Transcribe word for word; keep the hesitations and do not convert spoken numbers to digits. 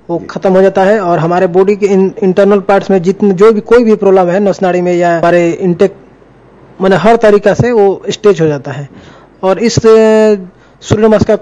वो खत्म हो जाता है और हमारे बॉडी के इन, इंटरनल पार्ट्स में जितने जो भी कोई भी प्रॉब्लम है नस नाड़ी में या हमारे इंटेक मैंने हर तरीका से वो स्टेज हो जाता है। और इस सूर्य नमस्कार